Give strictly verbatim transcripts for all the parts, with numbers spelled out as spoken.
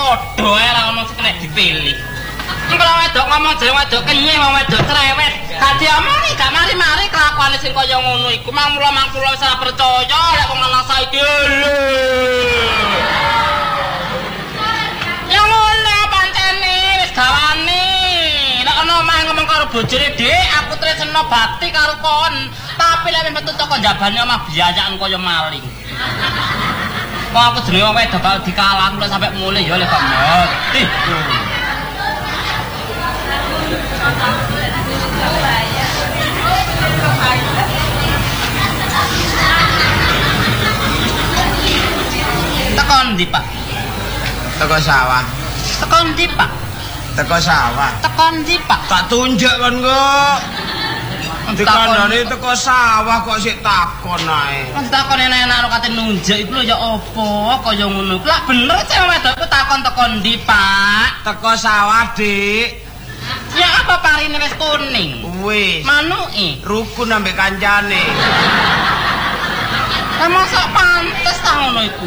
padha ae ra ono sing kena dipilih. Kalau wedok ngomong jeneng wedok kenyih, wong wedok cerewet. Gak diomongi, gak mari-mari kelakuane sing kaya ngono iku. Mangmula mangkula wis ora percaya lek wong lanang saiki. Ya ngono pancene wis gawane. Nek ana omah ngomong karo bojone, "Dik, aku tresno bakti karo kon." Tapi lek metu teko njabane omah biayakan kaya maling. Kok aku jenenge wong wedok kalau dikalah mulai sampe mulih ya lek kok mati. Tekan ndi, Pak? Teko sawah. Tekan ndi, Pak? Teko sawah. Tekan ndi, Pak? Tak tunjuk kon kok. Dikandani teko sawah kok sik takon ae. Wong takon enak-enak karo kate nunjuk iku lho ya apa kaya ngono. Lah bener cewek wedok iku takon tekan ndi, Pak? Teko sawah, Dik. Ya apa parine wis kuning? Wis. Manuke Rukun ambek kancane. emang sak pantes ta ngono iku.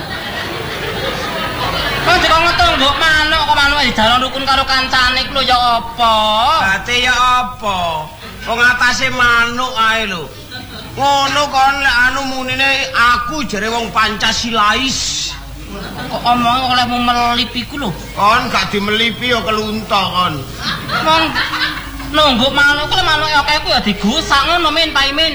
Kok dikon mbok manuk kok manuke di dalan rukun karo kancane iku lho ya apa? Berarti ya apa? Wong atase manuk ae lho. Ngono kon lek anu munine aku jere wong Pancasilais. Kok omong olehmu melip iku lho. Kon gak dimelipi ya kelunta kon. Wong nungguk manuk ku manuke akeh ku ya digosak ngono men paimin.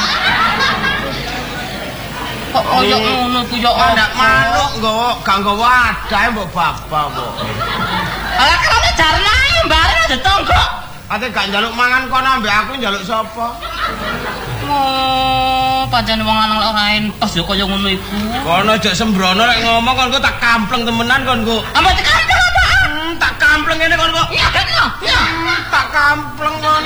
Kok koyo ngono ku ya ana manuk nggawa gak nggawa adahe mbok babah kok. Ala kerane jarna mbare aja tonggo. Ate gak njaluk mangan kon ambek aku njaluk sapa? Oh, pancen wong lanang ora entos ya kaya ngono iku. Kono aja sembrono lek ngomong kon kok tak kampleng temenan kon kok. Apa dikampleng apa? Hmm, tak kampleng ngene kon kok. Iya, kan ya. Ya, tak kampleng kon.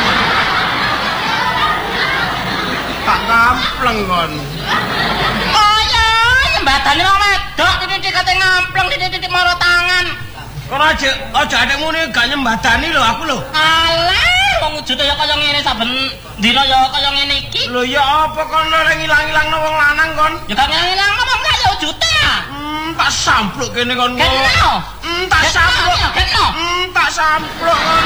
Tak kampleng kon. Oh ya, nyembadane wong wedok titik kate ngampleng titik-titik maro tangan. Kono aja aja adekmu ni gak nyembadani lho aku lho. Alah, wong wujude ya kaya ngene saben dina ya kaya ngene iki. Lho ya apa kon ora ngilang-ilangno wong lanang kon? Ya gak ngilang apa kaya wujude ya. Hmm, tak sampluk kene kon kok. Keno. Hmm, tak sampluk. Keno. Hmm, tak sampluk kon.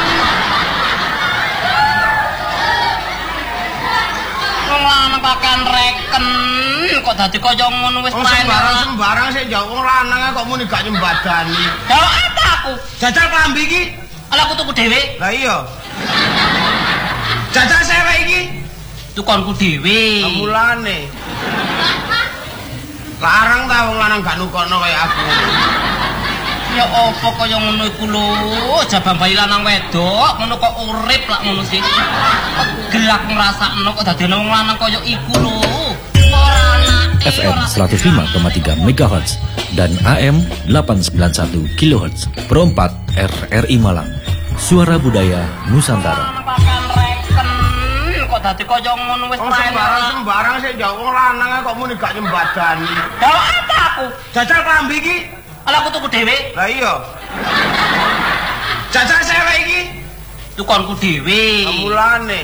Wong lanang pakaian reken kok dadi kaya ngono wis paen. Sembarang-sembarang sik njawab wong lanang kok muni gak nyembadani. Ya apa aku? Jajal klambi iki. Ala aku tuku dhewe. Lah iya. Jajal sewek iki. Tukonku dhewe. Mulane. Larang ta wong lanang gak nukokno kaya aku. Ya apa kaya ngono iku lho, jabang bayi lanang wedok, ngono kok urip lak ngono sih. Gelak ngrasakno kok dadi wong lanang kaya iku lho. Ora anake F M seratus lima koma tiga megahertz dan A M delapan sembilan satu kilohertz. Perempat R R I Malang. Suara Budaya Nusantara. Kok dadi kaya ngono wis paen. Sembarang sik njawab wong lanang kok muni gak nyembadani. Ya apa aku? Jajal klambi iki. Ala aku tuku dhewe. Lah iya. Jajal sewek iki. Tukonku dhewe. Mulane.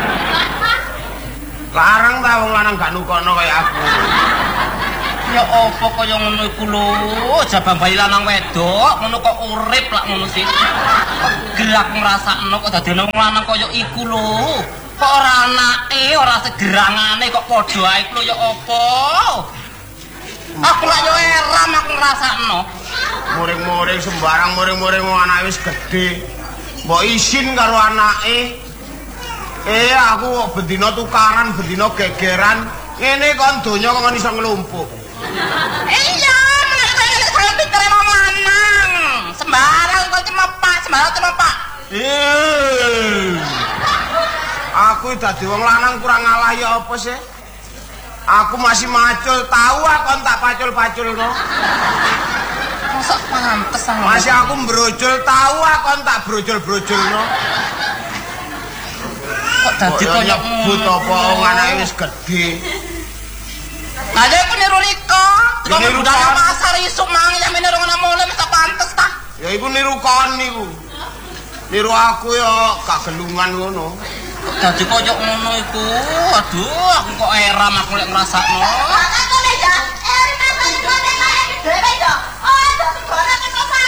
Larang ta wong lanang gak nukokno kaya aku. Ya apa kaya ngono iku lho, jabang bayi lanang wedok, ngono kok urip lak ngono sih. Gelak ngrasakno kok dadi wong lanang kaya iku lho. Kok ora anake, ora segerangane kok padha ae iku lho ya apa? Aku lak yo eram aku ngrasakno. Muring-muring sembarang muring-muring wong anake wis gedhe. Mbok isin karo anake. Eh aku kok bendina tukaran, bendina gegeran. Ngene kon donya kok iso nglumpuk. Iya, menek saya pikir mau lanang. Sembarang kok cuma Pak, sembarang cuma Pak. Eh. Aku dadi wong lanang kurang ngalah ya apa sih? Aku masih macul, tahu aku tak pacul-paculno. Mosok pantes sama. Masih aku brojol, tahu aku tak brojol-brojolno. Kok dadi koyo nyebut apa wong anake wis gedhe. Aja aku niru Riko. Kalau budaya pasar isuk mangi yang niru ngono mulai mesti pantes ta. Ya iku niru kon niku. Niru aku ya gak gelungan ngono. Dadi koyo ngono iku. Aduh, aku kok eram aku lek ngrasakno. Aku meja, eri nang dhewe yo. Oh, dadi ora kesopan.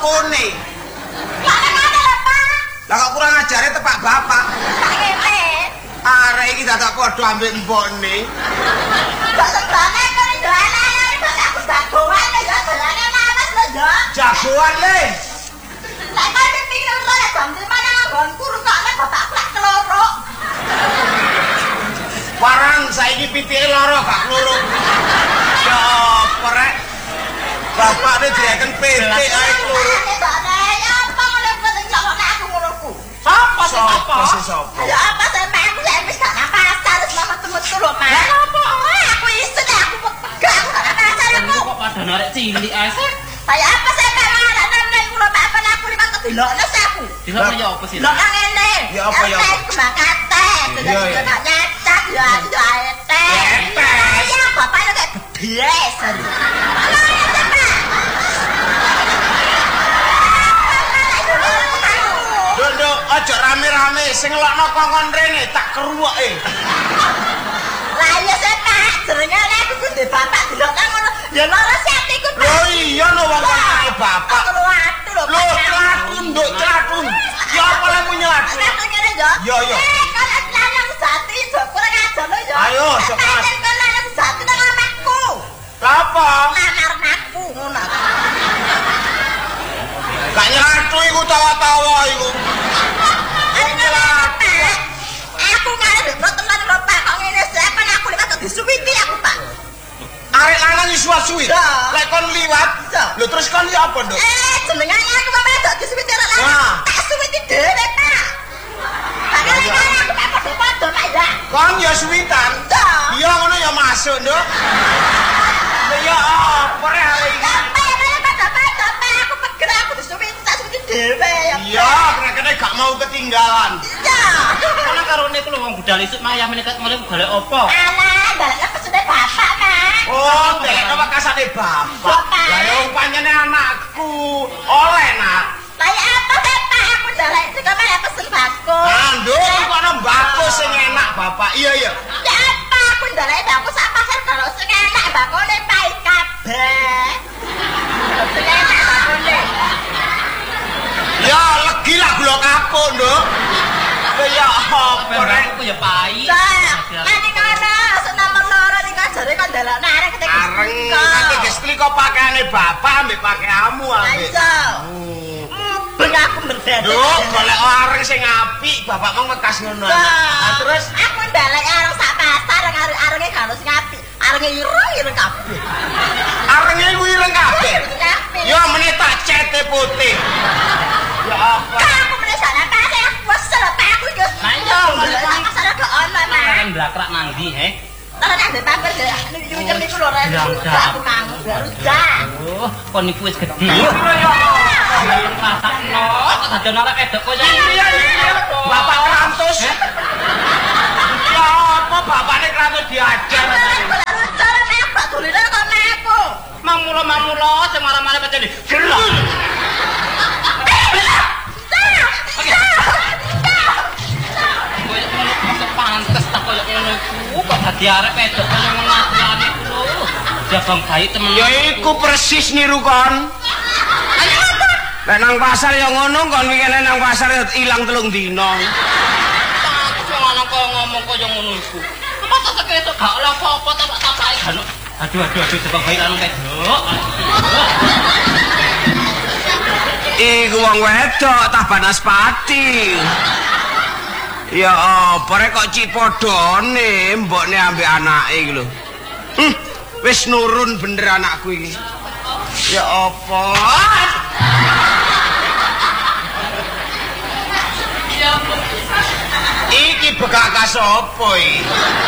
kone. Lah ngene lho, Pak. Lah kok kurang ajare tepak bapak. Tak ngene. Arek iki dadak padha ambek mbokne. Kok sebane kok ndolane kok aku jagoan ya dolane lawas lho, Jo. Jagoan le. Lah kok dipikir lho jam lima nang nggonku rukane bapakku lek keloro. Warang saiki pitike loro gak loro. Ya apa rek? Bapakne direken P T ae loro. Ya apa ngono kok njalukne aku ngono ku. Sapa sih apa? Sapa sih sapa? Ya apa sih aku saya wis gak nang pasar wis mama temu-temu lho, Pak. Lah apa? Aku isin aku pegang aku gak nang pasar aku. Kok pada narek cilik ae sih? Kayak apa sih Pak anak nang kula Pak apa aku liwat kedelokne sih aku. Dilokne ya apa sih? Lho kang ngene. Ya apa, ya apa? Kembang kate. Iya, iya. Gak nyetak ya itu aete. Ya bapaknya kayak gedes. Dondo aja rame-rame sing ngelokno kongkon rene tak keruwoke. Lah iya sih Pak, jenenge aku kudu bapak dilokne ngono. Ya loro sih atiku Pak. Lho iya no wong kene bapak. Aku atu lho. Lho celatun nduk celatun. Ya apa lek mu nyelatun? Aku ngene yo. Yo, yo. Eh, kalau lanang sati jo kurang ajar lho yo. Ayo, sok Kan mas. kalau lanang sati nang omahku. Apa? Lamar naku ngono. Gak nyelatun iku tawa-tawa iku. Aku kare lho tenan lho Pak kok ngene sih kan aku liwat disuwiti aku Pak. Arek lanang isuwa-suwi. Ya. Lek kon liwat, Ya. lho terus kon ya apa, Nduk? Eh jenengane aku bapak dok disuwiti arek lanang. Wah. Tak suwiti dhewe Pak. Makane kare aku Pak padha-padha Pak ya. Kon ya suwitan. Ya. Iya ngono ya masuk, Nduk. Lah ya apa rek arek iki? Apa ya kare padha-padha Pak aku peger aku disuwiti tak suwiti dhewe ya. Iya, kena-kena gak mau ketinggalan. Ya. Karena karone ku lho wong budal isuk mayah menekat mulai golek opo? Alah, dalane pesune bapak Pak. Oh, dekno wakasane bapak. Bapak. Lah ya wong pancene anakku. Oleh, Nak. Kayak apa sih Pak aku dalane sing kok malah pesen bako. Ah, Nduk, kok ana mbako sing enak, Bapak. Iya, iya. Ya apa aku dalane bako sak pasar kalau sing enak bakone pahit kabeh. Sing enak bakone. Ya legi lah gula kapuk, Nduk. Lah ya apa rek? Aku ya pai. Nah, mati kono sing nomor loro iki jare kok ndelokne arek ketek. Areng kate gestri kok pakaiane bapak ambek pakaianmu ambek. Ayo. Ben aku merdeka. Nduk, golek areng sing apik, bapak mau ngekas ngono. Nah, terus aku ndelok arek sak pasar arek arenge gak ono sing apik. Arenge ireng-ireng kabeh. arenge kuwi ireng kabeh. Kabeh. Ya meneh tak cete putih. Ya apa? Aku meneh sana pasar aku wesel Pak aku yo. Nah, iya, sak pasar gak ono Pak. Kan blakrak nang ndi, he? Terus ada paper ya. Nyucul niku lho rek. Aku mang rujak. Oh, kon niku wis gedhe. Rasakno kok dadan arek wedok koyo Iya iya. Bapak rantus. Ya apa bapakne rantus diajar. Rujak nek Pak tulire kok mepo. Mamulo-mamulo sing marah-marah pancen. Gelung. Koyo ngono kok pantes tak koyo ngono iku kok dadi arek wedok koyo ngono aturan iku lho. Jabang bayi temen. Ya iku persis niru kon. Lah nang pasar ya ngono kon wingi nang pasar ya ilang telung dina. Aku ngono kok ngomong koyo ngono iku. Masa sekesuk gak oleh apa-apa tak tapake kan. Aduh aduh aduh jabang bayi lanang wedok. Iku wong wedok tah Banaspati. Ya apa rek kok cipodone mbokne ambek anake iki lho. Hm, wis nurun bener anakku iki. Ya apa? Ya Iki begakas apa iki?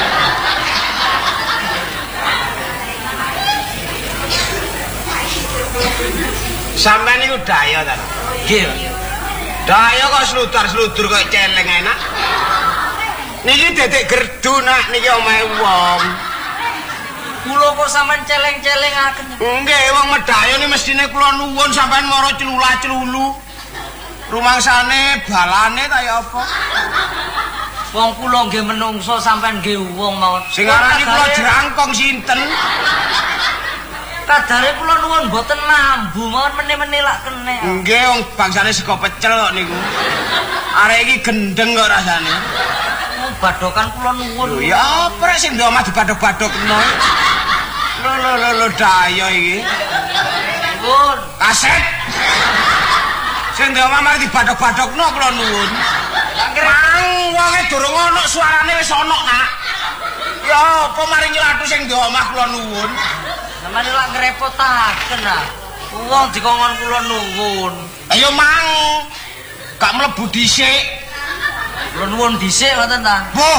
Sampeyan niku daya ta? nggih. Daya kok slutar-sludur kok celeng enak. Niki dedek gerdu nak niki omahe wong. Kula kok sampean celeng-celengaken. Nggih, wong medaya ni mestine kula nuwun sampean mara celula-celulu. Rumangsane balane ta ya apa? Wong kula nggih menungso sampean nggih wong mawon. Sing arani kula jerangkong sinten? Kadare kula nuwun mboten mambu mawon meneh-meneh lak kene. Nggih wong bangsane sego pecel kok niku. Arek iki gendeng kok rasane. Badokan kula nuwun. Lho ya apa rek sing ndok omah dibadhok-badhokno. Lho lho lho lho dayo iki. Nuwun. Kaset. Sing ndok omah mari dibadhok-badhokno kula nuwun. Mang wonge durung ana suarane wis ana, Nak. Ya apa mari nylathu sing ndok omah kula nuwun. Samane lak ngrepotaken ah. Wong dikongkon kula nuwun. Ayo mang. Gak mlebu dhisik. Kula nuwun dhisik ngoten ta. Boh.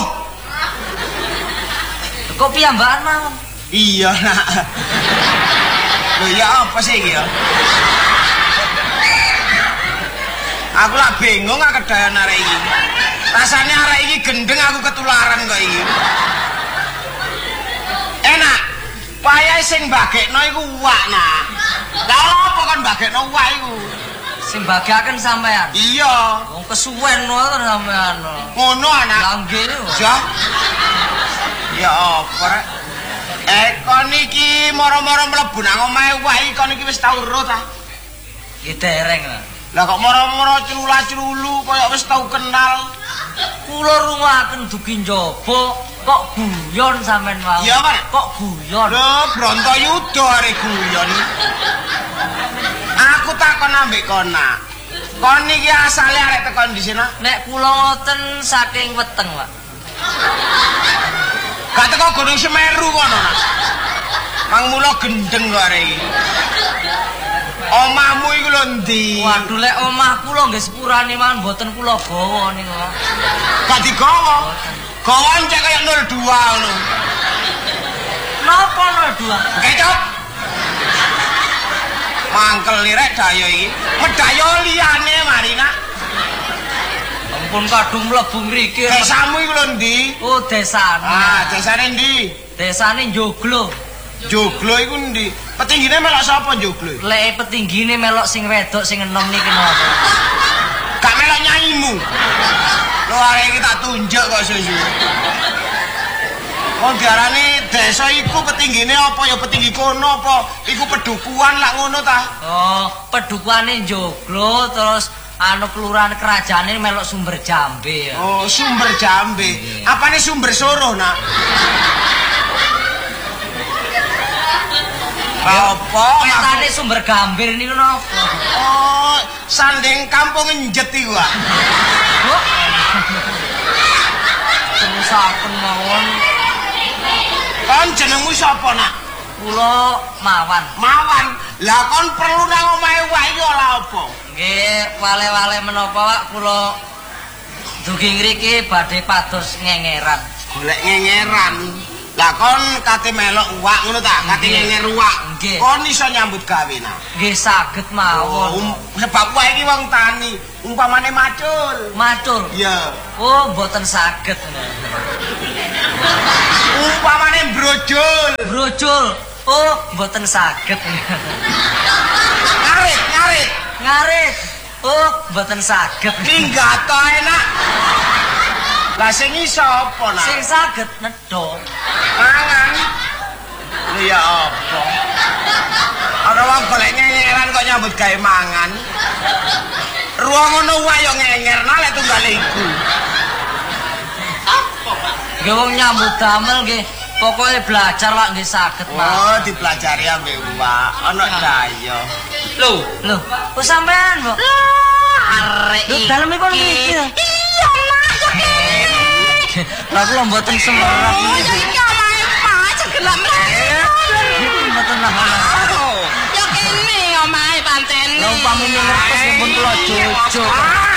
Kok piyambakan mawon? Iya, Nak. Lho ya apa sih iki ya? Aku lak bingung ah kedayan arek iki. Rasane arek iki gendeng aku ketularan kok iki. Enak. Payahe sing bagekno iku uwak, Nak. Lah apa kon bagekno uwak iku? Sing bagaken sampean. Iya. Wong kesuwen ngoten sampean. Ngono anak. Lah nggih. Ya. Ya apa rek? Eh kon iki moro-moro mlebu nang omahe uwak iki kon iki wis tau ro ta? Nggih dereng lah. Lah kok moro-moro crula-crulu kaya wis tau kenal. Kula rungaken dugi njaba kok guyon sampean wae. Iya, Pak. Kok guyon? Lho, Brontoyuda arek guyon. Aku takon ambek kon, Nak. Kon iki asale arek tekan di sini. Nek kula ngoten saking weteng, Pak. Gak teko Gunung Semeru kono, Nak. Mang mula gendeng kok arek iki. Omahmu iku lho ndi? Waduh lek omah kula nggih sepurane mawon mboten kula gawa niku. Gak digawa. Gawa cek kaya nol dua ngono. Napa nol dua? Kecop. Mangkel lirek dayo iki. Medayo liyane mari, Nak. Ampun kadung mlebu mriki. Desamu iku lho ndi? Oh, desane. Ah, desane ndi? Desane Joglo. Joglo iku ndi? Petinggine melok sapa Joglo? Lek petinggine melok sing wedok sing enom niki napa? Gak melok nyanyimu. Lho arek iki tak tunjuk kok susu. Wong diarani desa iku petinggine apa ya petinggi kono apa iku pedukuhan lak ngono ta? Oh, pedukane Joglo terus anu kelurahan kerajaane melok Sumber Jambe ya. Oh, Sumber Jambe. Apane Sumber Soro, Nak? Apa? Petane Sumber Gambir niku napa? Oh, sanding kampung njet iku ah. Kok terusaken mawon. Kon jenengmu sapa, Nak? Kula Mawan. Mawan. Lah kon perlu nang omahe wae iki ora apa? Nggih, wale-wale menapa Pak kula dugi ngriki badhe pados ngengeran. Golek ngengeran. Lah kon kate melok uwak ngono ta? Kate ngenger uwak. Nggih. Kon iso nyambut gawe nah. Nggih saged mawon. Um, sebab wae iki wong tani, umpamane macul. Matur. Iya. Oh, mboten saged. Umpamane brojol. Brojol. Oh, mboten saged. Ngarit, ngarit. Ngarit. Oh, mboten saged. Minggato enak. Lah sing iso apa, Nak? Sing saged nedha. Mangan. Lho ya apa? Ana wong golek ngengeran kok nyambut gawe mangan. Ruang ngono wae yo ngenger nah lek tunggal iku. Apa, Pak? Nggih wong nyambut damel nggih. Pokoke belajar Pak nggih saged, Pak. Oh, dipelajari ambek uwak. Ana daya. Lho, lho. Kok sampean, Mbok? Arek iki. Dalem iki iki. Iya, Mak. Lah kula mboten sembarang. Oh, ya iya, Mak. Cegelak Mboten lah. ya kene omahe pantene. Lah umpami ngertos pun kula jojok.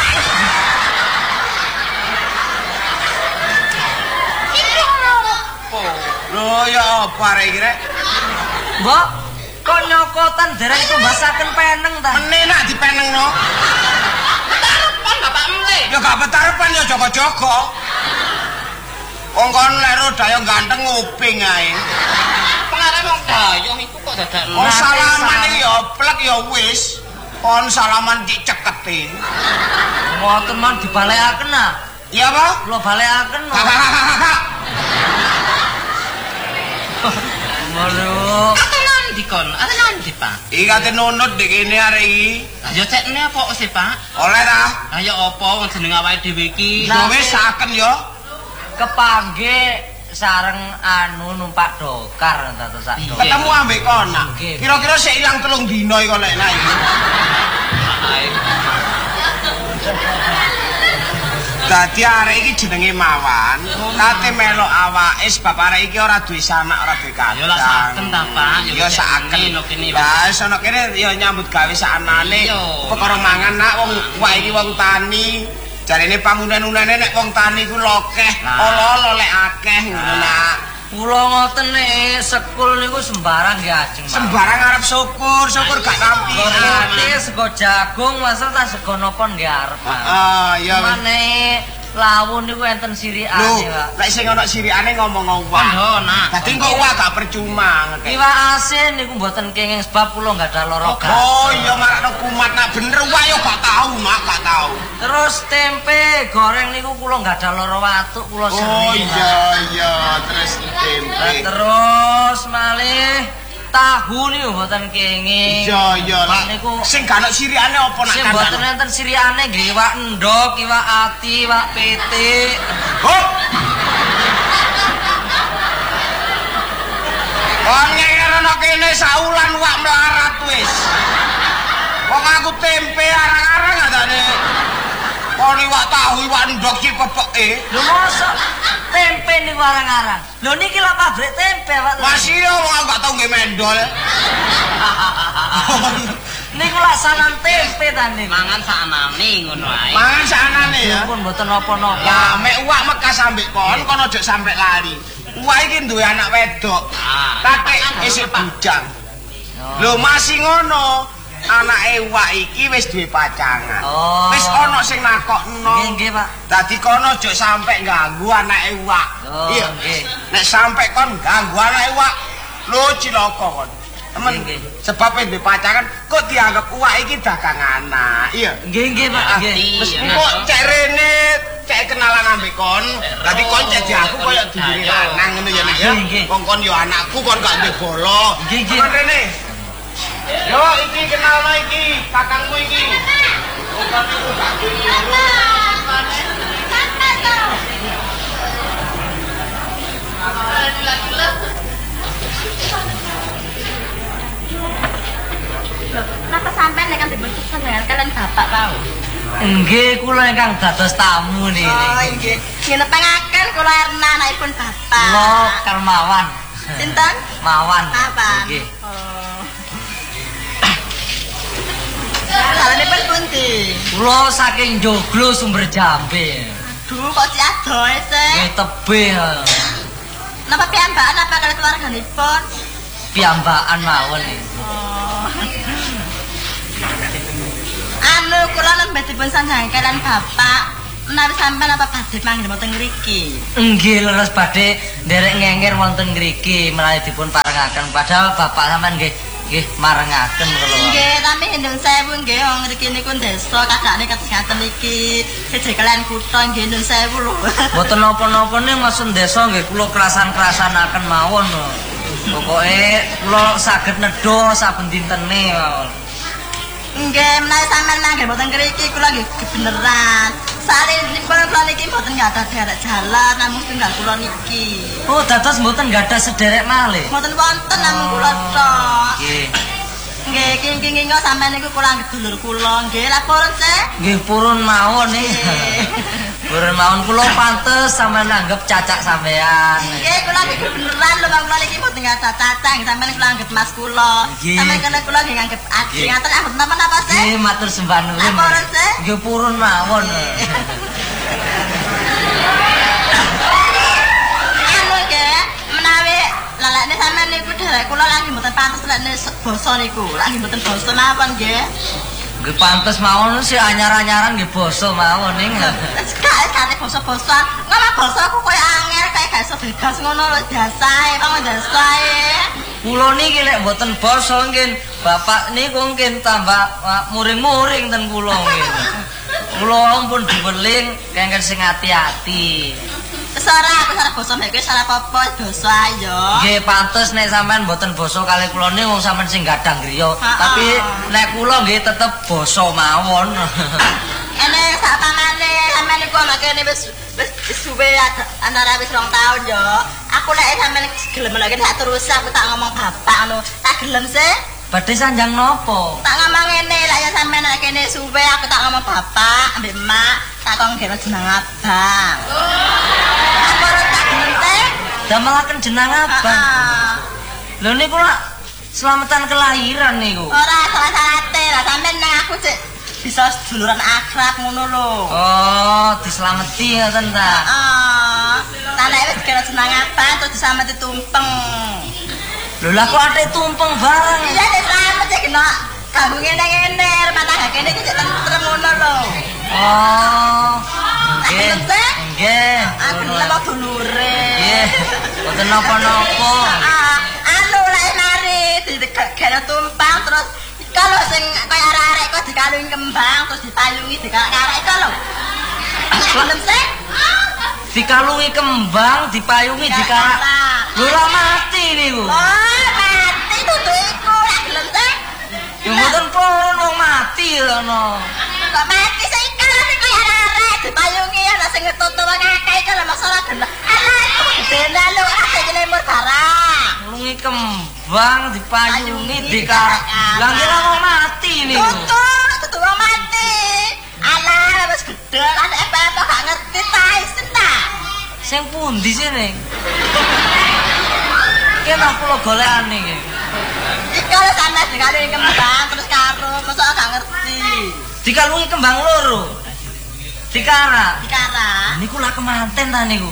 Lho ya apa arek iki rek? Mbok, kok nyokotan dereng tumbasaken peneng ta? Meneh nak dipenengno. Tarepan Bapak Mle. Ya gak betarepan ya jaga-jaga. Wong kon lero dayo ganteng nguping ae. Pengarep wong dayong iku kok dadak. Kon salaman iki ya plek ya wis. Kon salaman cik ceketi. Ngoten man dibalekaken ah. Iya apa? Kula balekaken. Kakak. Waduh. Atenan dikon? Are nanti, Pak? Iki kate nunut dik kene arek iki. Lah ya cekne apa sih, Pak? Oleh ta? Lah ya apa wong jeneng awake dhewe iki? Yo wis saken yo. Kepangge sareng anu numpak dokar dados sak dokar. Ketemu ambek konak. Kira-kira sik ilang telung dina iki kok lek nak iki. Dadi arek iki jenenge Mawan, kate melok awake sebab arek iki ora duwe sanak, ora duwe kadang. Ya lah saken ta, Pak. Ya saken. kene. Lah sono kene ya nyambut gawe saknane. Perkara mangan nak wong wak iki wong tani. Jarene pamunan-unane nek wong tani ku lokeh, olo-olo lek akeh ngono nak. Kula ngoten nek sekul niku sembarang nggih ajeng. Sembarang arep syukur, syukur gak nampi. Ngerti sego jagung masal ta sego napa nggih arep. Heeh, ya. Mane lawun niku enten sirikane, Pak. Lek sing ana sirikane ngomong uwak. Kondo, Nak. Dadi kok uwak gak percuma ngeke. Iwak asin niku mboten kenging sebab kula enggak ada lara gas. Oh iya marakno kumat nak bener uwak yo gak tau, Nak, gak tau. Terus tempe goreng niku kula enggak ada lara watuk, kula sering. Oh iya iya, terus tempe. Terus malih tahu niku mboten kenging. Iya iya, niku sing gak ana sirikane apa nak sing kandhane? mboten enten sirikane nggih iwak endhog, iwak ati, iwak pitik. Hop. Wong ngerono kene saulan wak melarat wis. Wong aku tempe arang-arang adane. Wong iwak tahu iwak ndok iki pepeke. Lho mosok tempe niku arang-arang. Lho niki lho pabrik tempe, Pak. Masih yo wong aku gak tau nggih mendol. Niku laksanan tempe ta niku. Mangan saknane ngono ae. Mangan sanane ya. Pun mboten napa-napa. Ya mek uwak mekas ambek kon kono aja sampe lari. Uwak iki duwe anak wedok. Kakek isih bujang. Lho masih ngono. Anake uwak iki wis duwe pacangan. Oh. Wis ana sing nakokno. Nggih, nggih, Pak. Dadi kono aja sampe ganggu anake uwak. Oh, iya. nggih. Nek sampe kon ganggu anake uwak, lho cilaka kon. Temen, Nggih, nggih. sebab wis duwe pacangan kok dianggap uwak iki dagang anak. Iya. Nggih, nggih, Pak. Nggih. Wis kok cek rene cek kenalan ambek kon. Dadi kon cek di aku koyo diri lanang ngono ya, Nak ya. Nggih, nggih. Wong kon yo anakku kon gak duwe bolo. Nggih, nggih. Kon rene. Yo iki kenalno iki, kakangmu iki. Bukan iku gak duwe. Napa sampean nek kan dibentuk dengan kalian bapak tau? Nggih, kula ingkang dados tamu niki. Oh nggih. Ngenepangaken kula Erna anakipun bapak. Kula Karmawan. Sinten? Mawan. Mawan. Nggih. Oh. Salanipun pundi? Kula saking Joglo Sumber Jambe. Duh kok si adoe sih. Nggih tebih. Napa piyambakan apa kali keluarganipun? Piyambakan mawon iki. Oh. Anu kula lembet dipun sanjang kalian bapak. Menawi sampean apa badhe manggil wonten ngriki? Nggih leres badhe nderek ngenger wonten ngriki menawi dipun parengaken. Padahal bapak sampean nggih nggih marengaken kula. Nggih, tapi Indung Sewu nggih wong ngriki niku desa kadane kados ngaten iki. Sejak kalian kutha nggih Indung Sewu lho. Mboten napa-napa ning maksud desa nggih kula kerasan-kerasanaken mawon lho. Pokoke kula saged nedha saben dintene mawon. Nggih, menawi sampean mangke mboten ngriki kula nggih beneran. Salehipun kula niki mboten ngadah derek jalan namung tunggal kula niki. Oh, dados mboten gadah sederek malih. Mboten wonten namung kula tok. Nggih. Nggih, king-king sampean niku kula nggih dulur kula nggih laporan sih. Nggih purun mawon iki. Purun mawon kula pantes sampean anggap cacak sampean. Nggih, kula nggih beneran lho kula niki mboten ngadah cacah sampean kula anggap mas kula. Nggih. Sampeyan kena kula nggih nganggep adi ngaten anggap napa-napa sih. Nggih matur sembah nuwun. Laporan sih. Nggih purun mawon. Anu nggih, menawi lalekne sampean niku derek kula lagi mboten pantes lekne basa niku. Lagi mboten basa mawon nggih. Nggih pantes mawon si anyar-anyaran nggih basa mawon ning. Gak kate basa-basa. Ngomong basa aku koyo angel kae gak iso bebas ngono lho jasae, wong jasae. Kula niki lek mboten basa nggih bapak niku nggih tambah muring-muring ten kula nggih. Kula pun diweling kengken sing ati-ati. Pesara, pesara basa mek kowe salah apa dosa ayo. Nggih pantes nek sampean mboten basa kalih kula niku wong sampean sing gadang griya. Tapi nek kula nggih tetep basa mawon. Ene sak pamane sampean iku ana kene wis wis suwe antara wis rong taun yo. Aku lek sampean gelem lek tak terus aku tak ngomong bapak ngono. Tak gelem sih. Badhe sanjang nopo? Tak ngomong ngene lek ya sampean nek kene suwe aku tak ngomong bapak ambek emak tak kong kene jeneng abang. Aku ora tak gelem sih. Damelaken jeneng abang. Lho niku lak selamatan kelahiran niku. Ora salah-salate lah sampean nang aku cek bisa seduluran akrab ngono lho. Oh, dislameti ngoten ta. Heeh. Lah nek wis kena jeneng abang terus dislameti tumpeng. Lho lah kok ate tumpeng bareng. Iya nek slamet ya kena kanggo ngene-ngene rumah tangga kene iki cek tentrem ngono lho. Oh. Nggih. Nggih. Aku lha dulure. Nggih. Mboten napa-napa. Ah, anu lek mari dikene tumpang terus kalau sing kaya arek-arek kok dikalungi kembang terus dipayungi dikarek iku lho. Gelem sih? Dikalungi kembang, dipayungi dikarak. Lho lah mati niku. Oh, mati dudu iku lek gelem sih. Ya mboten purun wong mati ngono. Kok mati sih kalau sing kaya arek dipayungi ana sing ngetutu wong akeh iku lho masalah gelem. Alah, dene lho akeh lemur barang. Nglungi kembang, dipayungi dikarak. Lah kira wong mati niku. Dudu, dudu wong mati. Alah, wis gedhe kan apa-apa gak ngerti ta isen ta. Sing pundi sih ning? Kena kula golekane iki. Iki lho sampe dikalungi kembang terus karo masa gak ngerti. Dikalungi kembang loro. Dikarak. Dikarak. Niku lah kemanten ta niku.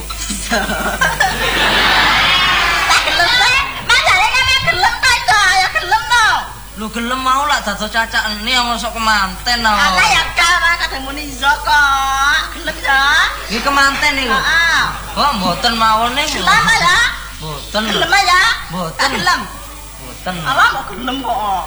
Tak gelem sih. Manjane nek gelem ta iso ya gelem to. Lho gelem mau lak dados cacak eni mosok kemanten ta. Ana ya kawan kadang muni iso kok. Gelem ya. Iki kemanten niku. Heeh. Kok mboten mawon niku. Lama ya. Mboten. Gelem ya. Mboten. Gelem. Mboten. Apa kok gelem kok.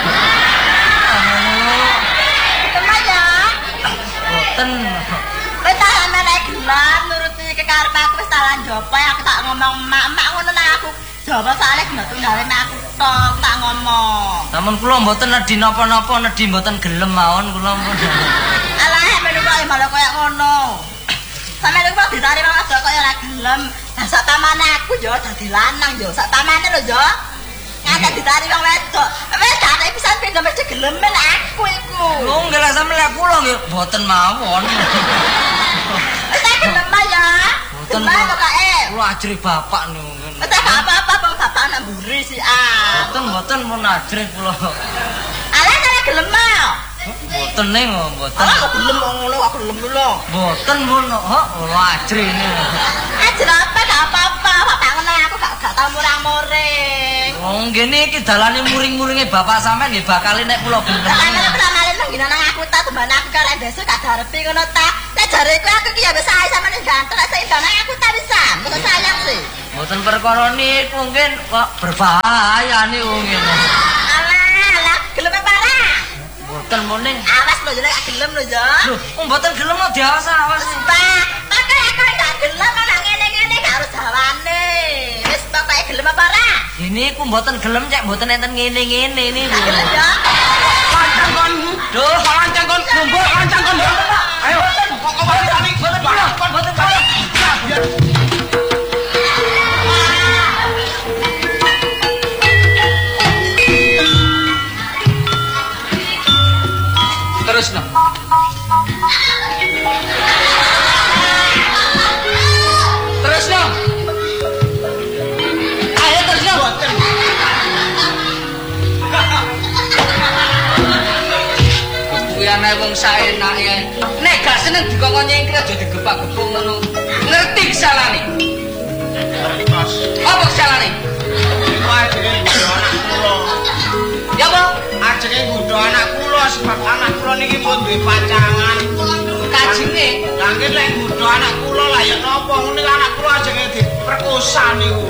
Gelem ya. Mboten. Wis tak ana nek gelem nuruti kekarep aku wis tak lan jopo aku tak ngomong mak-mak ngono nang aku. Jawab soalnya kena tunggale aku tok tak ngomong. Namun kula mboten nedhi napa-napa, nedhi mboten gelem mawon kula. Alah menu kok malah koyo ngono. Sampe lho kok ditari wong ado koyo ora gelem. Lah sak pamane aku yo dadi lanang yo. Sak pamane lho yo. Ngate ditari wong wedok. Wis gak ana pisan pindho mesti gelem men aku iku. Lho nggih lah sampe lek kula nggih mboten mawon. Wis tak gelem ya. Mboten kok kae. Kula ajrih bapak niku. Wis tak apa-apa bang bapak anak mburi sih ah. Mboten mboten mun ajrih kula. Alah cara gelem mau. Mboten ning mboten. Alah kok gelem ngono aku gelem lho. Mboten mun kok kula ajrih niku. Ajrih apa gak apa-apa, bapak ngono aku gak gak tau murang-muring. Wong ngene iki dalane muring-muringe bapak sampean nggih bakal nek kula gelem. Sampeyan pramane nang ngene nang aku ta tembane aku karo desa gak darepi ngono ta. Nek jareku aku ki ya wis sae sampeyan ganteng nek sing aku ta bisa. Kok sayang sih. Mboten perkara niku mungkin kok berbahaya niku ngene. Alah, alah gelem apa ora? Mboten muning. Awas lho nek gelem lho ya. Lho, mboten gelem kok diawas-awas. Pak, pakai aku gak gelem ana ngene-ngene gak harus jawane. Wis pokoke gelem apa ora? Ini ku mboten gelem cek mboten enten ngene-ngene niku. Gelem ya. Lancang kon. Duh, lancang kon kumpul lancang kon ya. Ayo, kok kok balik tadi. Mboten kula, mboten kula. Terus no. Terus no. Ayo terus no. Kuyane wong saenake. Nek gak seneng dikongkon nyengkir aja digepak-gepuk ngono. Ngerti kesalahane? Mas, Apa kesalahane? wae jenenge anak kula. Ya apa? Ajenge ngundho anak kula sebab anak kula niki pun duwe pacangan. Kajine. Lah nggih lek ngundho anak kula lah ya napa ngene anak kula ajenge diperkosa niku.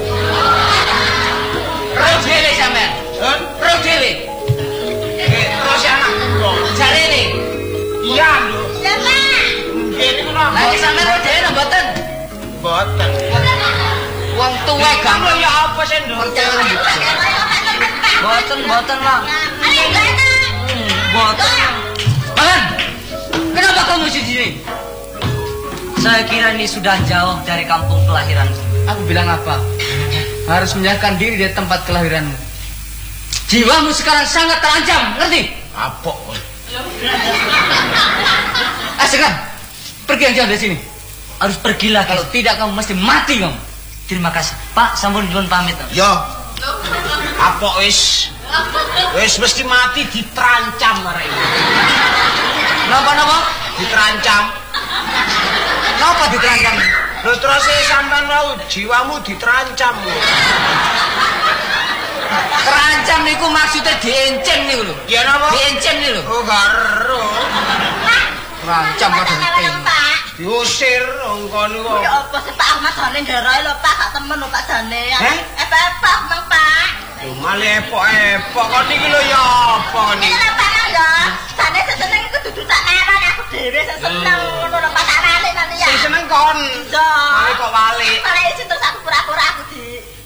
Ro dhewe sampean. Heh? Ro dhewe. Nggih, terus anak kula. Jarene. Iya, Nduk. Ya, Pak. Nggih niku napa? Lah iki sampean ro dhewe no mboten? Mboten mboten. Wong tuwek gampang. Ya apa sih ndok? Mboten, mboten, Pak. Mboten. Pangan. Kenapa kamu di sini? Saya kira ini sudah jauh dari kampung kelahiran. Aku bilang apa? Harus menyerahkan diri dari tempat kelahiranmu. Jiwamu sekarang sangat terancam, ngerti? Apa? Ah, sekarang pergi yang jauh dari sini. Harus pergilah. Kalau tidak kamu mesti mati kamu. Terima kasih. Pak, sampun dipun pamit. Yo. Apa wis? Wis mesti mati diterancam arek. Napa-napa? Diterancam. Napa diterancam? Lho terus sampean wau jiwamu diterancam. Terancam niku maksudnya diencen niku lho. Ya napa? Diencen niku lho. Oh karo. Terancam kok penting. Diusir engko niku. Ya apa sih Pak Ahmad jane nderoe lho Pak, gak temen lho Pak jane. Heh? Eh Pak, Mang Pak. Lho malah epok-epok kok niki lho ya apa niki? Iki lho Pak ya. Jane seseneng iku dudu tak naran aku dhewe seseneng ngono lho Pak tak walik nanti ya. Sing seneng kon. Iya. Malah kok walik. Malah isi terus aku pura-pura aku di.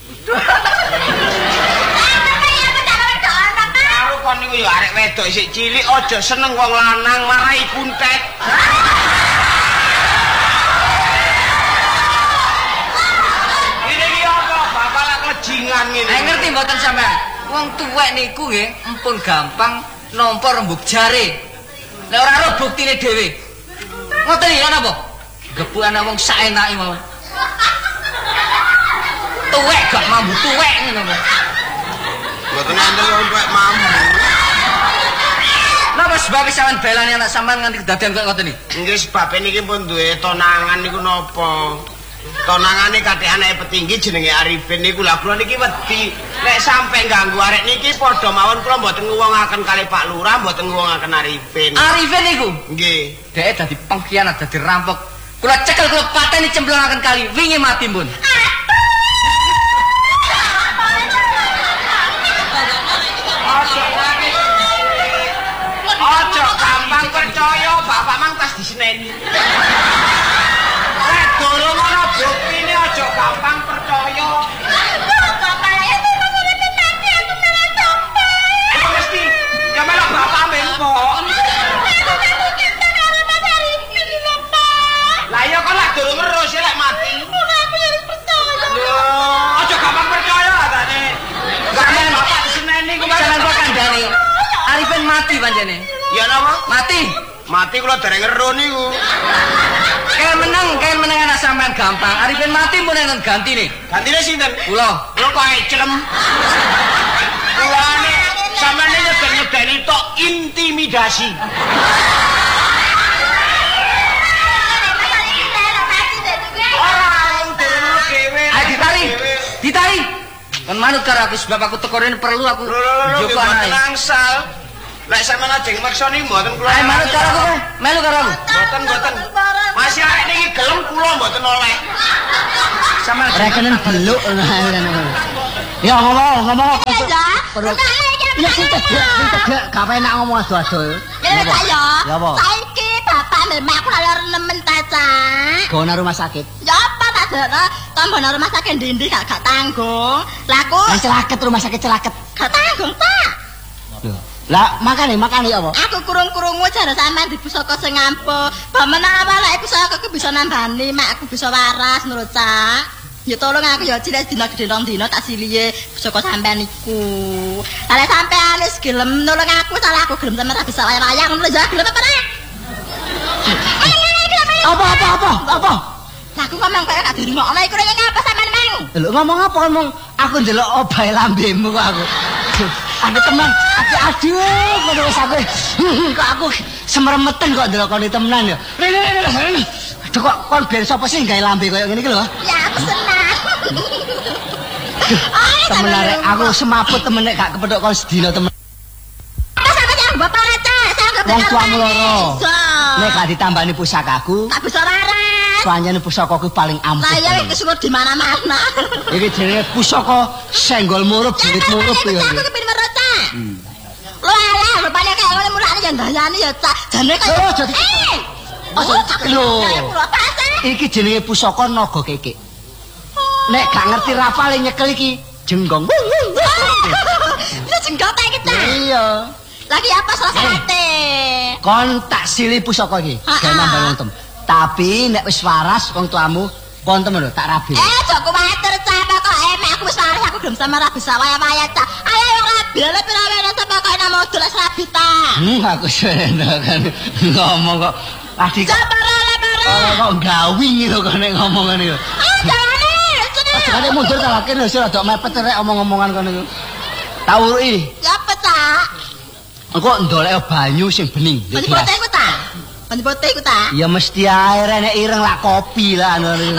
Karo kon niku ya arek wedok isih cilik aja seneng wong lanang marai kuntet. Ini iki apa? Bapak lak lejingan ngene. Nek ngerti mboten sampean? Wong tuwek niku nggih empun gampang nampa rembug jare. Nek ora ora buktine dhewe. Ngoten iki ana apa? Gebuk ana wong saenake mau. Tuwek gak mambu tuwek ngono lho. Mboten enten wong tuwek mambu. Napa sebab sampean belani anak sampean nganti kedadean kok ngoten iki? Nggih sebab niki pun duwe tonangan niku napa? Tonangane kathik anake petinggi jenenge Arifin niku lha kula niki wedi nek sampe ganggu arek niki padha mawon kula mboten nguwongaken kali Pak Lurah mboten nguwongaken Arifin. Arifin niku Nggih. dhek dadi pengkhianat dadi rampok. Kula cekel kula pateni cemplungaken kali wingi mati pun. Aja gampang percaya bapak mang pas diseneni. Nek durung ana buktine aja gampang percaya. Mesti ya melok bapak mempok. Lah iya kok lak durung ngerus lek mati. Lho, aja gampang percaya tane. Gampang bapak diseneni ku Jangan kok kandhane. Arifin mati panjene. Ya napa? Mati. Mati kula dereng ngeru niku. Kayak menang, kayak menang anak sampean gampang. Arifin mati pun enten gantine. Gantine sinten? Kula. Kula kok ecelem. Kulane sampeyan nyegeni tok intimidasi. Orang durung dhewe. Ayo ditari. Ditari. Kan manut karo aku sebab aku teko rene perlu aku Njogo njogo anae. angsal. Lek sampeyan ajeng maksani mboten kula. Ayo manut karo aku, melu karo aku. Mboten mboten. Masih arek niki gelem kula mboten oleh. Sama Rekenen beluk ya ngomong ngomong Ya. perlu ya sing tegak sing tegak gak enak ngomong ado-ado Ya Pak ya. Ya apa? Saiki bapak mbek aku lali nemen ta, Cak. gono rumah sakit Ya apa tak dono tambah rumah sakit ndi-ndi gak gak tanggung. Lah aku yang celaket rumah sakit celaket gak tanggung, Pak. lah makane makane apa Aku kurung-kurungu jare sampean di pusaka sing ampuh. Bamenapa lek pusaka ku bisa nambani, mak aku bisa waras menurut Cak. Ya tolong aku ya cilik dina gedhe dina tak silihe pusaka sampean iku. Lah sampean wis gelem nulung aku salah aku gelem temen tak bisa wayang-wayang ngono lho ya gelem apa ora? apa apa apa apa Lah aku ngomong kaya gak dirungokno iku rene ngapa sampean mang? lho ngomong apa ngomong aku ndelok obahe lambemu kok aku aku teman aduh aduh ngono wis aku kok aku semremeten kok ndelok kene temenan ya rene rene aduh kok kon ben sapa sih gawe lambe kaya ngene iki lho Ya aku senang. temen arek aku semaput temen nek gak kepethuk kon sedina temen Apa sampe yang bapak aja, sanggup wong tuamu loro Iso. nek gak ditambani pusakaku Tak bisa waras. soalnya pusakaku paling ampuh Lah ya iki semut di mana-mana. iki jenenge pusaka senggol murup jilid murup ya Aku iki kepin meroca. Lo ala rupanya kayak ngono mulane ya ndayani ya Cak. Jane kayak Oh, jadi- Eh! Lho. Iki jenenge pusaka naga kekek. Nek gak ngerti rapale nyekel iki jenggong. Bisa jenggong ta iki ta? Iya. Lagi apa salah sate? Kon tak sili pusaka iki. Gawe nambah wong tem. Tapi nek wis waras wong tuamu kon temen lho tak rabi. Eh, joko matur cah kok emek aku wis waras aku gelem sama rabi sawaya-waya cah. Ayo yo rabi lha pira-pira sampe kok ana modul wis rabi ta. Hmm aku seneng kan ngomong kok adik. Ora kok gawing lho kok nek ngomong ngene lho. Ah, jane. Jane mundur ta laki lho sira dok mepet rek omong-omongan kono iku. Tak uruki. Ya apa cah? Engko ndolek banyu sing bening. Banyu putih ku ta? Banyu putih ku ta? Ya mesti ae nek ireng lak kopi lah ngono.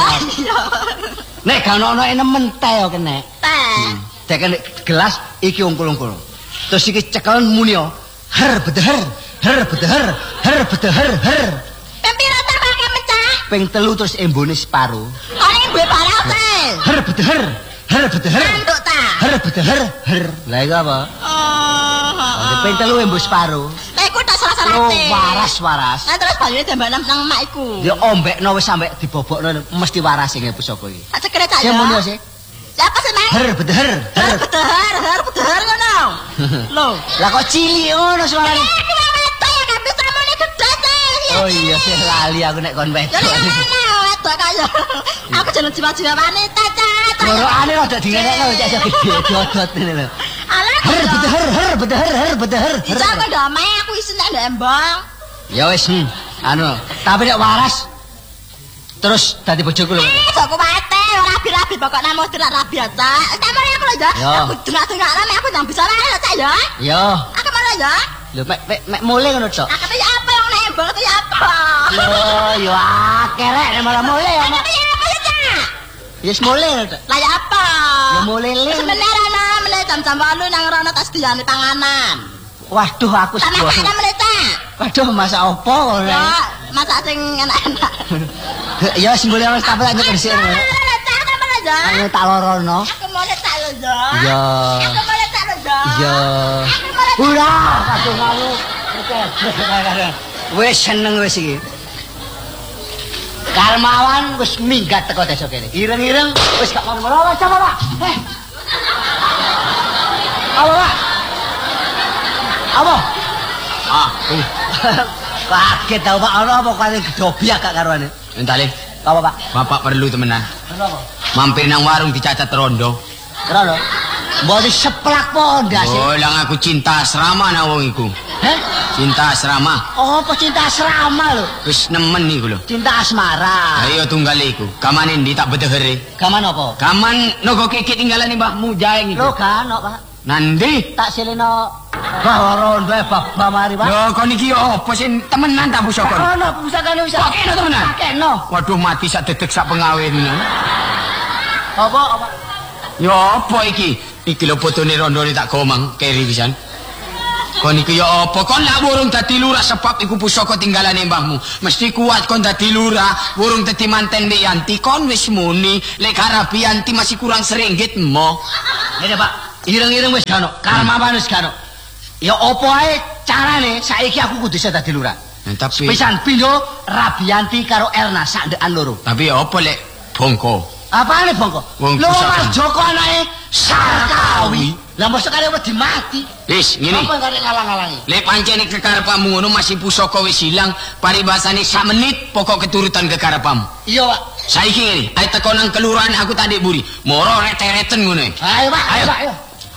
Nek gak ono nemen teh yo kene. Teh. Teh kene gelas iki ungkul-ungkul. Terus iki cekel muni yo. Her bedeher, her bedeher, her bedeher, her. Pempira ta kake mecah? Ping telu terus embone separo. Kok embe parase? Her bedeher, her bedeher. Nanduk ta? Her bedeher, her. Lah iku apa? Oh. Ping telu embo separo. Lah iku tak salah-salah. Oh, waras-waras. Nah terus banyune jambane nang emak iku. Ya ombekno wis sampe dibobokno mesti waras sing pusaka iki. Tak cekre tak Ya ya. muni sih. Siapa sih, Mang? Her bedeher, Her her. bedeher, her bedeher ngono. Loh, Lah kok cilik ngono suarane. eh iki wong wedok ya gak bisa muni gedhe sih. Oh iya sih lali aku nek kon wedok. Ya ngene wedok kaya. Aku jeneng jiwa-jiwa wanita, Cak. Gorokane rada dingenekno cek iso gede dodot ngene lho. Alah, Her bedeher, her bedeher, her bedeher. Isa aku ndak mae aku isin nek ndek embong. Ya wis, hmm, anu, tapi nek waras terus dadi bojoku lho. Eh, joko mate, ora rabi-rabi pokoknya mau tidak rabi ya, Cak. Sampe aku lho, Cak. Ya. Aku dengak-dengak ame aku ndang bisa wae, Cak ya. Ya, Aku mau lho, Cak. lho mek mek mek mulai ngono tok. Aku tuh ya apa yang nek embong tuh ya apa? Lho, yo akeh rek nek malah mulai ya. Aku ya apa ya, Cak? Wis mulai ngono tok. Lah ya apa? Ya mulai ling. Sebenarnya ana meneh jam-jam walu nang rono tak sediane panganan. Waduh aku Sama sebuah. ana meneh, Cak. Waduh masak opo ngono. Ya, masak sing enak-enak. Ya wis mulai wis tapi tak nyeker sik. Cak, sama lho, Cak. Ayo tak lorono. Aku mau letak lho, Cak. Ya. Aku mau letak lho, Cak. Ya. Aku mau letak. Ulah, kadung kamu. Wis seneng wis iki. Karmawan wis minggat teko desa kene. Ireng-ireng wis gak mau ora coba, Pak. Eh. Apa, Pak? Apa? Ah, kaget tau Pak, ana apa kali gedobiak gak karuane. Entale, Apa, Pak? bapak perlu temenan. Kenapa? Mampir nang warung dicacat rondo. Kenapa? Mbok seplak pondas. Oh, lang aku cinta asrama nang wong iku. Heh? Cinta asrama. Oh, apa cinta asrama lho? Wis nemen iku lho. Cinta asmara. Ayo tunggal iku. Kaman endi tak bedehere. Gaman apa? Kaman nogo keke tinggalan mbahmu jaeng Lho iku. kan, Pak. Nandi? Tak silino bahwa rondo baba mari, Pak. Yo kon iki yo apa sing temenan ta pusaka? Ono pusakane wis. Kok kena temenan? Kena. Waduh mati sak dedek sak pengawin. Apa apa? Yo apa iki? Iki lho fotone rondone tak gomang keri pisan. Kon iki yo apa? Kon lak burung dadi lurah sebab iku pusaka tinggalane mbahmu. Mesti kuat kon dadi lurah, burung dadi manten Mbak Yanti. Kon wis muni, lek Arabi Yanti masih kurang seringgit mo. Ngene, Pak. Ireng-ireng wis gak ono, karmawan wis gak ono. Ya apa ae carane saiki aku kudu iso dadi lurah. Nah, tapi Pisan pindho Rabianti karo Erna sak ndekan loro. tapi apa lek bongko? Apane bongko? Wong Lho pusaka. Mas Joko anake Sarkawi. Lah mosok kare wedi mati. Wis ngene. Apa kare ngalang-alangi? Lek pancene kekarepamu ngono masih pusaka wis ilang, paribasane sak menit pokok keturutan kekarepamu. Iya, Pak. Saiki ngene, ayo teko nang kelurahan aku tadi buri. Moro rete-reten ngono. Ayo, Pak. Ayo. Ayo, Pak. Ayo.